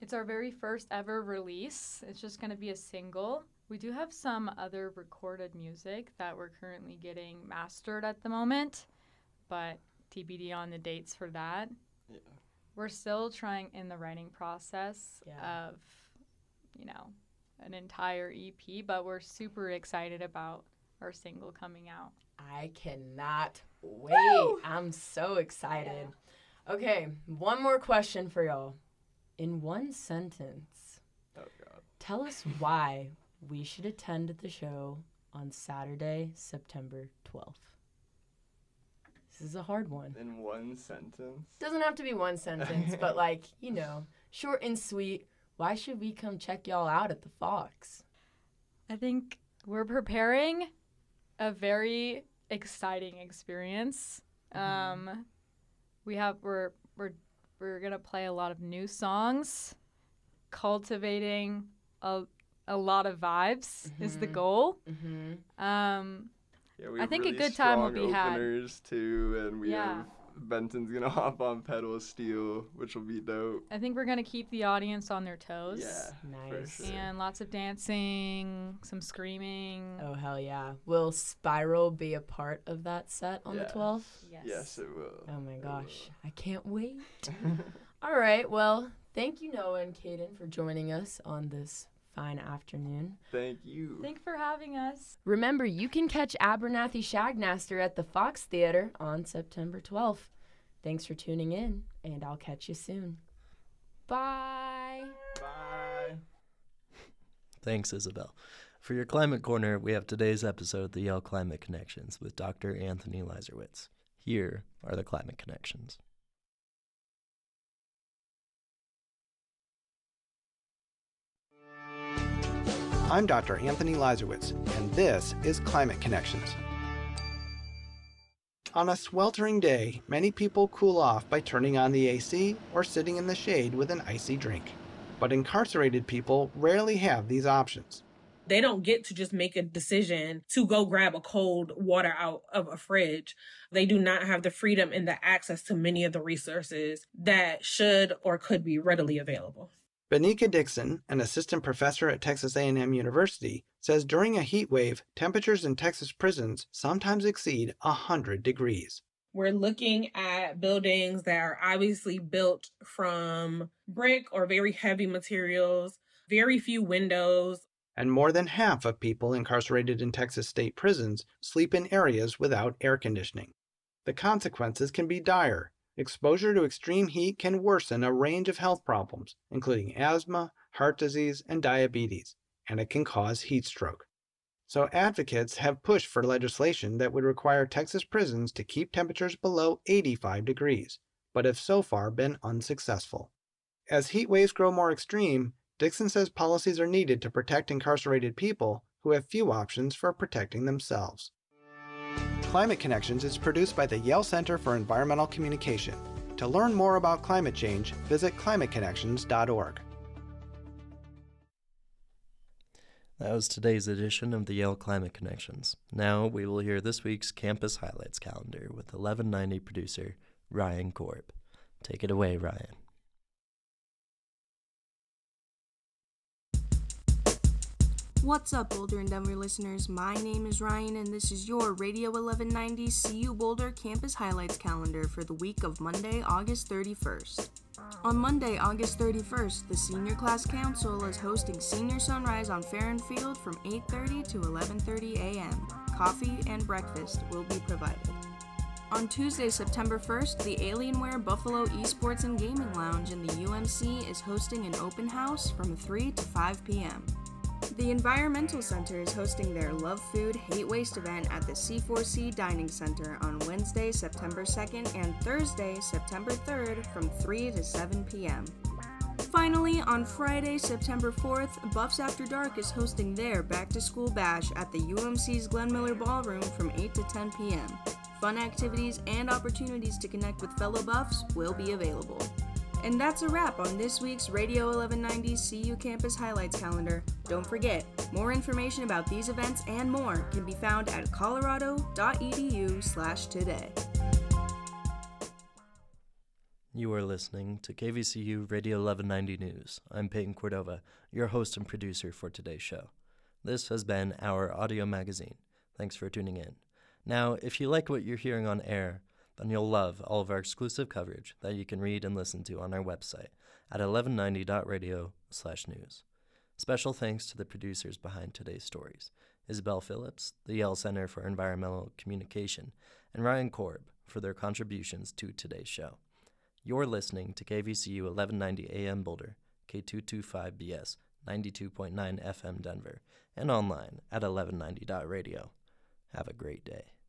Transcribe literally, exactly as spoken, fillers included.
It's our very first ever release. It's just going to be a single. We do have some other recorded music that we're currently getting mastered at the moment, but T B D on the dates for that. Yeah. We're still trying in the writing process Yeah. of, you know, an entire E P, but we're super excited about our single coming out. I cannot wait. Woo! I'm so excited. Yeah. Okay, one more question for y'all. In one sentence, Oh, God. tell us why we should attend the show on Saturday, September twelfth. This is a hard one. In one sentence? Doesn't have to be one sentence, but like, you know, short and sweet. Why should we come check y'all out at the Fox? I think we're preparing a very exciting experience. Mm-hmm. Um, we have we're we're we're gonna play a lot of new songs, cultivating a a lot of vibes mm-hmm. is the goal. Mm-hmm. Um, yeah, we I have think really a good time will strong be had. openers too, and we Yeah. have Benton's gonna hop on pedal steel, which will be dope. I think we're gonna keep the audience on their toes. Yeah, Nice. for sure. And lots of dancing, some screaming. Oh, hell yeah. Will Spiral be a part of that set on Yeah. the twelfth? Yes. Yes, it will. Oh my It gosh. will. I can't wait. All right. Well, thank you, Noah and Kaden, for joining us on this fine afternoon. Thank you. Thanks for having us. Remember, you can catch Abernathy Shagmaster at the Fox Theater on September twelfth. Thanks for tuning in, and I'll catch you soon. Bye. Bye. Thanks, Isabel. For your Climate Corner, we have today's episode of the Yale Climate Connections with Doctor Anthony Leiserowitz. Here are the Climate Connections. I'm Doctor Anthony Leiserowitz, and this is Climate Connections. On a sweltering day, many people cool off by turning on the A C or sitting in the shade with an icy drink. But incarcerated people rarely have these options. They don't get to just make a decision to go grab a cold water out of a fridge. They do not have the freedom and the access to many of the resources that should or could be readily available. Benika Dixon, an assistant professor at Texas A and M University, says during a heat wave, temperatures in Texas prisons sometimes exceed one hundred degrees. We're looking at buildings that are obviously built from brick or very heavy materials, very few windows. And more than half of people incarcerated in Texas state prisons sleep in areas without air conditioning. The consequences can be dire. Exposure to extreme heat can worsen a range of health problems, including asthma, heart disease, and diabetes, and it can cause heat stroke. So advocates have pushed for legislation that would require Texas prisons to keep temperatures below eighty-five degrees, but have so far been unsuccessful. As heat waves grow more extreme, Dixon says policies are needed to protect incarcerated people who have few options for protecting themselves. Climate Connections is produced by the Yale Center for Environmental Communication. To learn more about climate change, visit climate connections dot org. That was today's edition of the Yale Climate Connections. Now we will hear this week's Campus Highlights calendar with eleven ninety producer Ryan Korb. Take it away, Ryan. What's up, Boulder and Denver listeners? My name is Ryan, and this is your Radio eleven ninety C U Boulder Campus Highlights calendar for the week of Monday, August thirty-first. On Monday, August thirty-first, the Senior Class Council is hosting Senior Sunrise on Farron Field from eight thirty to eleven thirty a.m. Coffee and breakfast will be provided. On Tuesday, September first, the Alienware Buffalo Esports and Gaming Lounge in the U M C is hosting an open house from three to five p.m. The Environmental Center is hosting their Love Food, Hate Waste event at the C four C Dining Center on Wednesday, September second and Thursday, September third from three to seven p.m. Finally, on Friday, September fourth, Buffs After Dark is hosting their back-to-school bash at the U M C's Glenn Miller Ballroom from eight to ten p.m. Fun activities and opportunities to connect with fellow Buffs will be available. And that's a wrap on this week's Radio eleven ninety C U Campus Highlights calendar. Don't forget, more information about these events and more can be found at colorado dot e d u slash today. You are listening to K V C U Radio eleven ninety News. I'm Peyton Cordova, your host and producer for today's show. This has been our audio magazine. Thanks for tuning in. Now, if you like what you're hearing on air, then you'll love all of our exclusive coverage that you can read and listen to on our website at eleven ninety dot radio slash news. Special thanks to the producers behind today's stories, Isabel Phillips, the Yale Center for Environmental Communication, and Ryan Korb for their contributions to today's show. You're listening to K V C U eleven ninety A M Boulder, K two twenty-five B S, ninety-two point nine F M Denver, and online at eleven ninety dot radio. Have a great day.